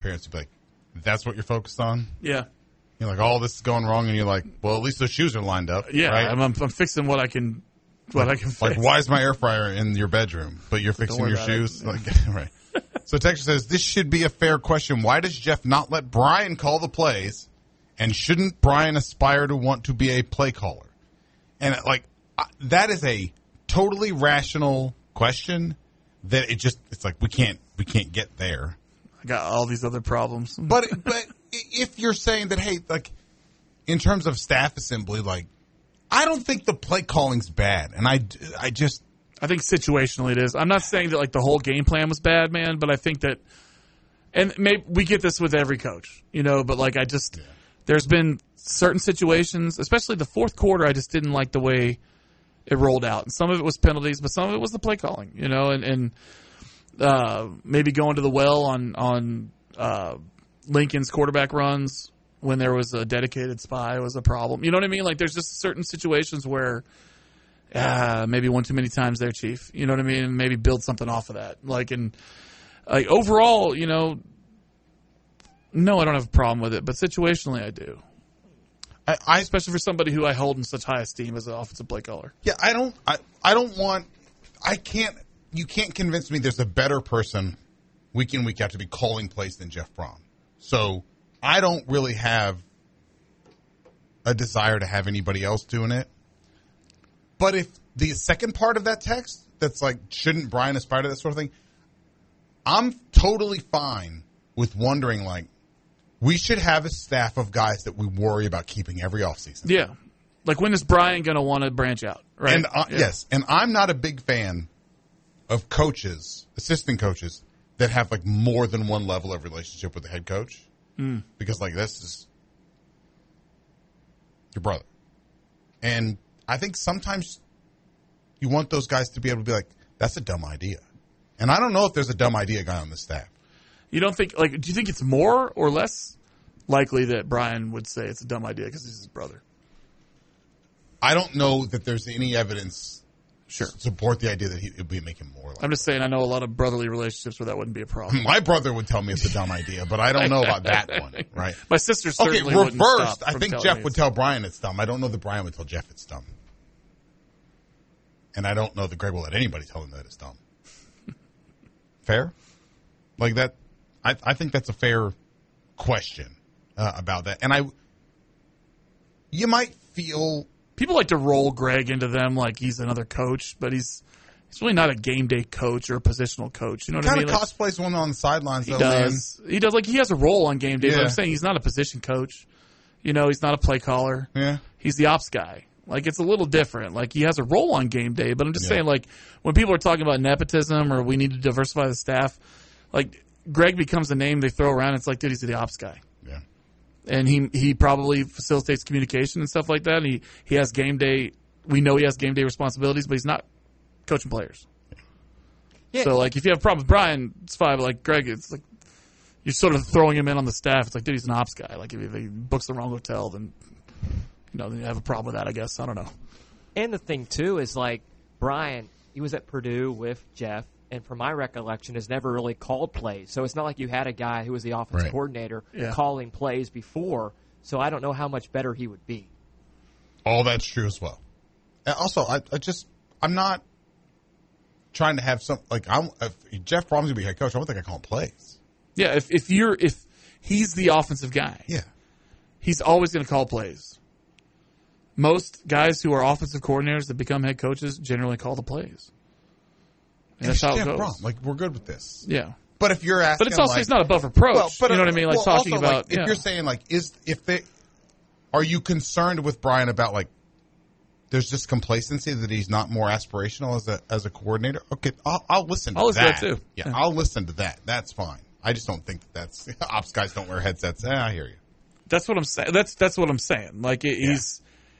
parents would be like, that's what you're focused on? Yeah. You're like, all this is going wrong, and you're like, well, at least those shoes are lined up. Yeah, right? I'm fixing what I can fix. Like, why is my air fryer in your bedroom, but you're fixing your shoes? Like, right. So Texas says, this should be a fair question. Why does Jeff not let Brian call the plays, and shouldn't Brian aspire to want to be a play caller? And, like, that is a totally rational question that it's like we can't get there. I got all these other problems. But if you're saying that, hey, like, in terms of staff assembly, like, I don't think the play calling's bad. And I think situationally it is. I'm not saying that, like, the whole game plan was bad, man, but I think that, and maybe we get this with every coach, but, like, there's been certain situations, especially the fourth quarter, I just didn't like the way it rolled out. And some of it was penalties, but some of it was the play calling, and maybe going to the well on Lincoln's quarterback runs when there was a dedicated spy was a problem. You know what I mean? Like, there's just certain situations where maybe one too many times there, Chief. You know what I mean? And maybe build something off of that. Like, and like overall, no, I don't have a problem with it, but situationally I do. I especially for somebody who I hold in such high esteem as an offensive play caller. Yeah, you can't convince me there's a better person week in, week out to be calling plays than Jeff Brom. So I don't really have a desire to have anybody else doing it. But if the second part of that text, that's like, shouldn't Brian aspire to that sort of thing? I'm totally fine with wondering, like, we should have a staff of guys that we worry about keeping every offseason. Yeah. Like, when is Brian going to want to branch out, right? And yes, and I'm not a big fan of coaches, assistant coaches, that have, like, more than one level of relationship with the head coach. Because, like, this is your brother. And I think sometimes you want those guys to be able to be like, that's a dumb idea. And I don't know if there's a dumb idea guy on the staff. You don't think, like, do you think it's more or less likely that Brian would say it's a dumb idea because he's his brother? I don't know that there's any evidence to support the idea that it would be making more likely. I'm just saying I know a lot of brotherly relationships where that wouldn't be a problem. My brother would tell me it's a dumb idea, but I don't know about that one, right? My sister certainly wouldn't reversed, stop I think Jeff would tell Brian it's dumb. I don't know that Brian would tell Jeff it's dumb. And I don't know that Greg will let anybody tell him that it's dumb. Fair? Like that, I think that's a fair question about that. And you might feel... People like to roll Greg into them like he's another coach, but he's really not a game day coach or a positional coach. You know what I mean? Kind of cosplays one on the sidelines, though, does. man. He does. Like, he has a role on game day, but I'm saying he's not a position coach. He's not a play caller. Yeah. He's the ops guy. Like, it's a little different. Like, he has a role on game day, but I'm just saying, like, when people are talking about nepotism or we need to diversify the staff, like, Greg becomes a name they throw around. It's like, dude, he's the ops guy. Yeah. And he probably facilitates communication and stuff like that. And he has game day. We know he has game day responsibilities, but he's not coaching players. Yeah. So, like, if you have a problem with Brian, it's fine. But, like, Greg, it's like you're sort of throwing him in on the staff. It's like, dude, he's an ops guy. Like, if he books the wrong hotel, then then you have a problem with that, I guess. I don't know. And the thing, too, is, like, Brian, he was at Purdue with Jeff, and from my recollection, has never really called plays. So it's not like you had a guy who was the offensive coordinator calling plays before. So I don't know how much better he would be. All that's true as well. And also, I'm not trying to have some, like, if Jeff Brom's going to be head coach, I don't think I call him plays. Yeah, if he's the offensive guy, he's always going to call plays. Most guys who are offensive coordinators that become head coaches generally call the plays. And that's how it goes. Brom. Like, we're good with this. Yeah. But if you're asking, but it's also, like, it's not above reproach. You know what I mean? Like, talking also, about, like, if you're saying, like, are you concerned with Brian about, like, there's just complacency that he's not more aspirational as a coordinator? Okay, I'll listen to that. I'll listen to that too. Yeah, I'll listen to that. That's fine. I just don't think that's ops guys don't wear headsets. I hear you. That's what I'm saying. That's what I'm saying. Like, he's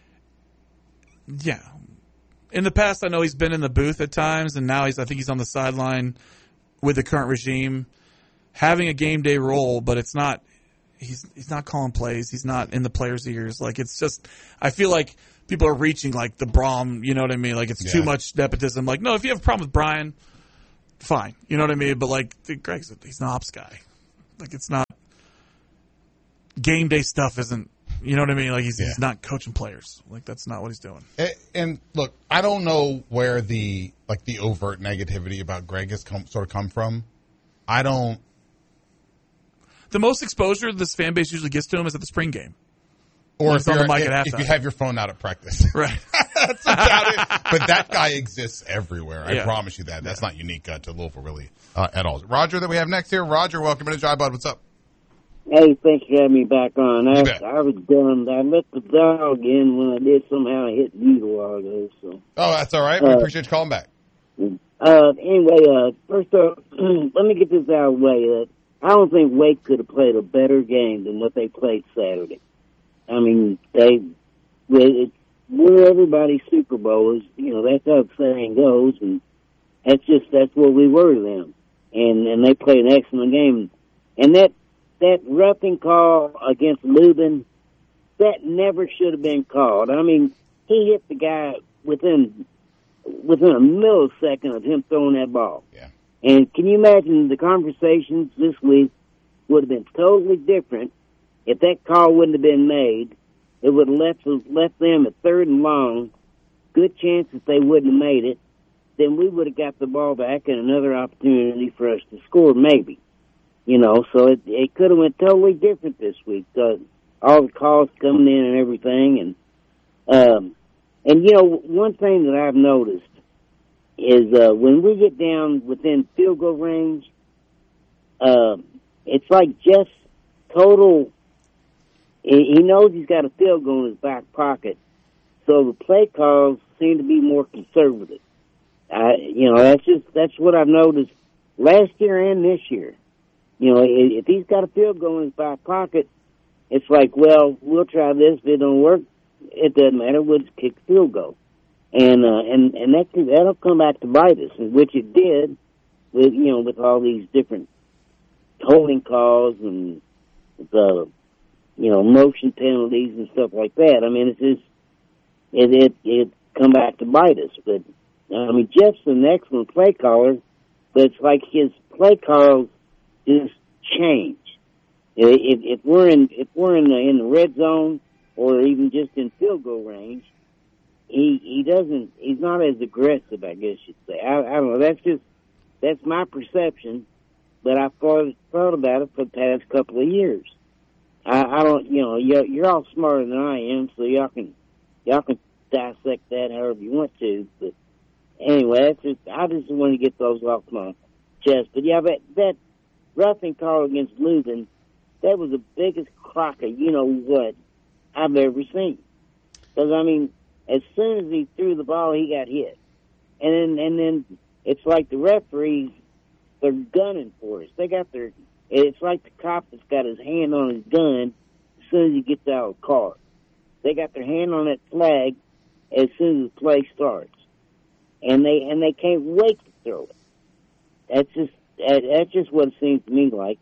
in the past, I know he's been in the booth at times, and now I think he's on the sideline with the current regime, having a game day role. But it's not. He's not calling plays. He's not in the players' ears. Like, it's just. I feel like people are reaching like the Brom. You know what I mean? Like, it's too much nepotism. Like, no, if you have a problem with Brian, fine. You know what I mean? But like, Greg's he's an ops guy. Like, it's not. game day stuff isn't. You know what I mean? Like he's not coaching players. Like that's not what he's doing. And look, I don't know where the overt negativity about Greg has come from. I don't. The most exposure this fan base usually gets to him is at the spring game. Or if you have your phone out at practice. Right. That's about it. But that guy exists everywhere. I promise you that. That's not unique to Louisville, really, at all. Roger that we have next here. Roger, welcome to Dry Bud. What's up? Hey, thanks for having me back on. I was done. I let the dog in when I did somehow hit you a while ago. So. Oh, that's all right. We appreciate you calling back. Anyway, first off, let me get this out of the way. I don't think Wake could have played a better game than what they played Saturday. I mean, we're everybody's Super Bowl. That's how the saying goes, and that's what we were to them. And they played an excellent game. And that roughing call against Lubin, that never should have been called. I mean, he hit the guy within a millisecond of him throwing that ball. Yeah. And can you imagine the conversations this week would have been totally different if that call wouldn't have been made. It would have left them at 3rd and long. Good chance that they wouldn't have made it. Then we would have got the ball back and another opportunity for us to score, maybe. So it could have went totally different this week. All the calls coming in and everything, and one thing that I've noticed is when we get down within field goal range, it's like Jeff's total. He knows he's got a field goal in his back pocket, so the play calls seem to be more conservative. That's what I've noticed last year and this year. If he's got a field goal in his back pocket, it's like, well, we'll try this. If it don't work, it doesn't matter. We'll just kick the field goal. And that'll come back to bite us, which it did with all these different holding calls and the, motion penalties and stuff like that. I mean, it come back to bite us. But, I mean, Jeff's an excellent play caller, but it's like his play calls just change. If we're in the red zone or even just in field goal range, he's not as aggressive, I guess you'd say. I don't know. That's my perception, but I've thought about it for the past couple of years. I don't, you're all smarter than I am, so y'all can dissect that however you want to. But anyway, I just want to get those off my chest. But yeah, that roughing call against Lubin, that was the biggest crock of what I've ever seen. Because I mean, as soon as he threw the ball, he got hit, and then it's like the referees, they're gunning for us. It's like the cop that's got his hand on his gun as soon as he gets out of the car. They got their hand on that flag as soon as the play starts, and they can't wait to throw it. That's just what it seems to me like.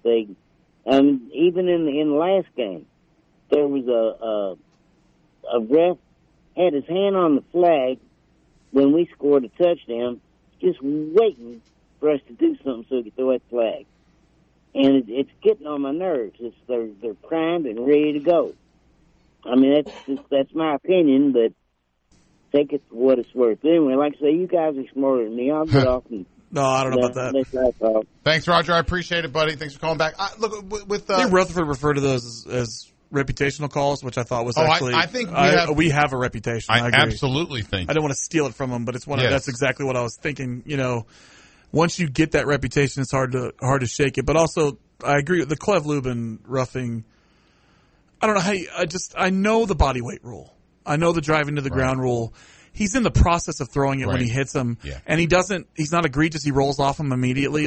Even in the last game, there was a ref had his hand on the flag when we scored a touchdown, just waiting for us to do something so he could throw that flag. And it's getting on my nerves. They're primed and ready to go. I mean, that's my opinion, but take it for what it's worth. Anyway, like I say, you guys are smarter than me. I'll get off and... No, I don't know about that. Thanks, Roger. I appreciate it, buddy. Thanks for calling back. I think Rutherford referred to those as reputational calls, which I thought was actually... I think we have a reputation. I agree. Absolutely think. I don't want to steal it from them, but it's that's exactly what I was thinking. Once you get that reputation, it's hard to shake it. But also, I agree with the Clev Lubin roughing. I don't know I know the body weight rule. I know the driving to the ground rule. He's in the process of throwing it when he hits him, and he's not egregious. He rolls off him immediately.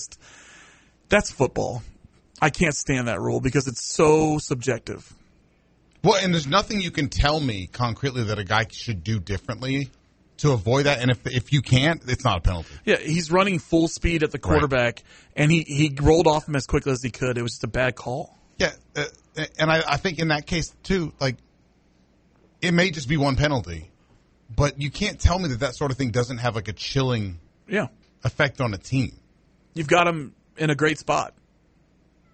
That's football. I can't stand that rule because it's so subjective. Well, and there's nothing you can tell me concretely that a guy should do differently to avoid that. And if you can't, it's not a penalty. Yeah, he's running full speed at the quarterback, and he rolled off him as quickly as he could. It was just a bad call. Yeah, and I think in that case, too, it may just be one penalty, but you can't tell me that sort of thing doesn't have a chilling effect on a team. You've got him in a great spot.